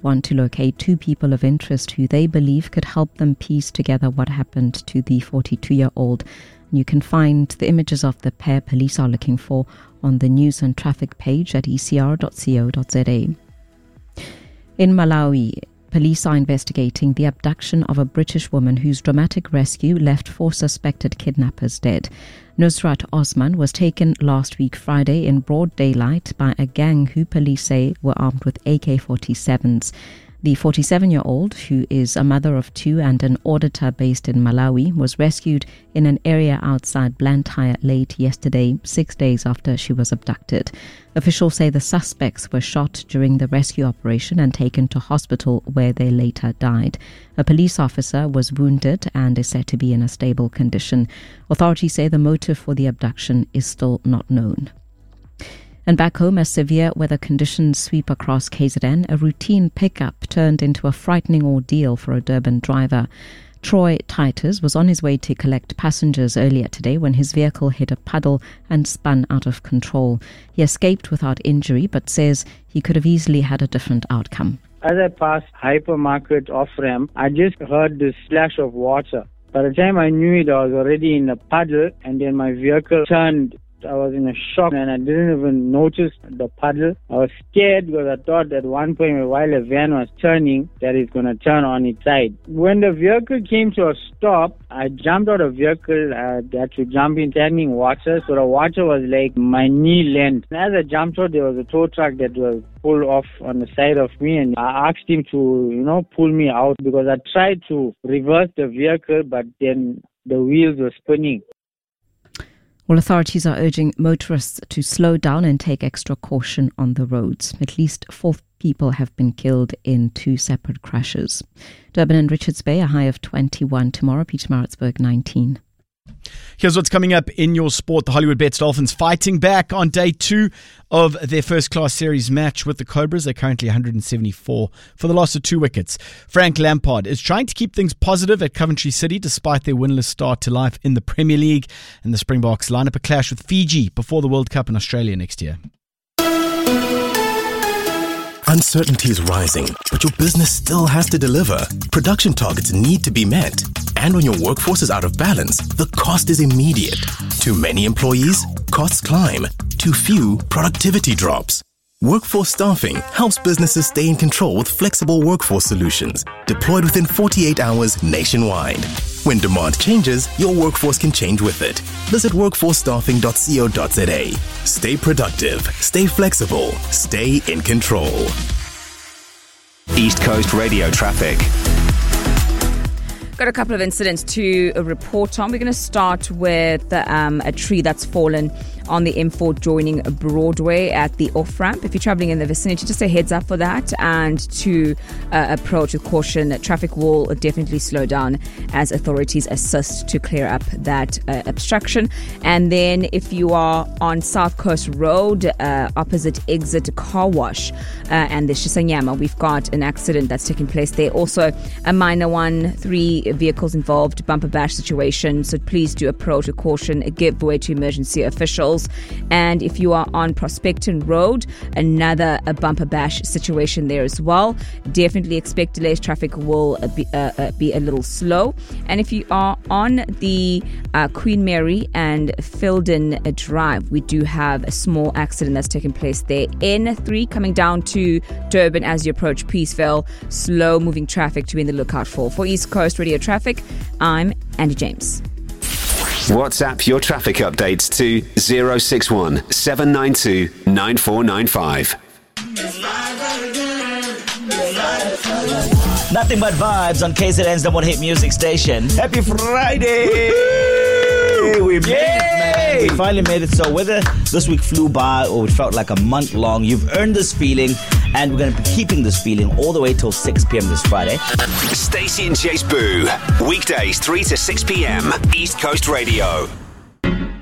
want to locate two people of interest who they believe could help them piece together what happened to the 42-year-old. You can find the images of the pair police are looking for on the news and traffic page at ecr.co.za. In Malawi, police are investigating the abduction of a British woman whose dramatic rescue left 4 suspected kidnappers dead. Nusrat Osman was taken last week Friday in broad daylight by a gang who police say were armed with AK-47s. The 47-year-old, who is a mother of 2 and an auditor based in Malawi, was rescued in an area outside Blantyre late yesterday, 6 days after she was abducted. Officials say the suspects were shot during the rescue operation and taken to hospital where they later died. A police officer was wounded and is said to be in a stable condition. Authorities say the motive for the abduction is still not known. And back home, as severe weather conditions sweep across KZN, a routine pickup turned into a frightening ordeal for a Durban driver. Troy Titus was on his way to collect passengers earlier today when his vehicle hit a puddle and spun out of control. He escaped without injury, but says he could have easily had a different outcome. As I passed hypermarket off-ramp, I just heard this splash of water. By the time I knew it, I was already in a puddle, and then my vehicle turned. I was in a shock and I didn't even notice the puddle. I was scared because I thought at one point while the van was turning that it's going to turn on its side. When the vehicle came to a stop, I jumped out of the vehicle. I had to jump in standing water, so the water was like my knee length. And as I jumped out, there was a tow truck that was pulled off on the side of me, and I asked him to, pull me out because I tried to reverse the vehicle, but then the wheels were spinning. Well, authorities are urging motorists to slow down and take extra caution on the roads. At least 4 people have been killed in 2 separate crashes. Durban and Richards Bay, a high of 21 tomorrow, Pietermaritzburg 19. Here's what's coming up in your sport. The Hollywood Bets Dolphins fighting back on day 2 of their first-class series match with the Cobras. They're currently 174 for the loss of 2 wickets. Frank Lampard is trying to keep things positive at Coventry City despite their winless start to life in the Premier League. And the Springboks line up a clash with Fiji before the World Cup in Australia next year. Uncertainty is rising, but your business still has to deliver. Production targets need to be met. And when your workforce is out of balance, the cost is immediate. Too many employees? Costs climb. Too few? Productivity drops. Workforce Staffing helps businesses stay in control with flexible workforce solutions, deployed within 48 hours nationwide. When demand changes, your workforce can change with it. Visit workforcestaffing.co.za. Stay productive, stay flexible, stay in control. East Coast Radio traffic. Got a couple of incidents to report on. We're going to start with a tree that's fallen on the M4 joining Broadway at the off-ramp. If you're travelling in the vicinity, just a heads up for that, and to approach with caution. Traffic will definitely slow down as authorities assist to clear up that obstruction. And then if you are on South Coast Road, opposite exit car wash and the Shisanyama, we've got an accident that's taken place there. Also a minor one, 3 vehicles involved, bumper bash situation, so please do approach with caution, give way to emergency officials. And if you are on Prospecton Road, a bumper bash situation there as well. Definitely expect delays. Traffic will be a little slow. And if you are on the Queen Mary and Filden Drive, we do have a small accident that's taken place there. N3 coming down to Durban as you approach Peaceville. Slow moving traffic to be in the lookout for. For East Coast Radio Traffic, I'm Andy James. WhatsApp your traffic updates to 061 792 9495. Nothing but vibes on KZN's number 1 hit music station. Happy Friday! We made it, man. We finally made it. So whether this week flew by or it felt like a month long, you've earned this feeling, and we're going to be keeping this feeling all the way till 6 p.m. this Friday. Stacey and Jace Boo, weekdays 3 to 6 p.m. East Coast Radio.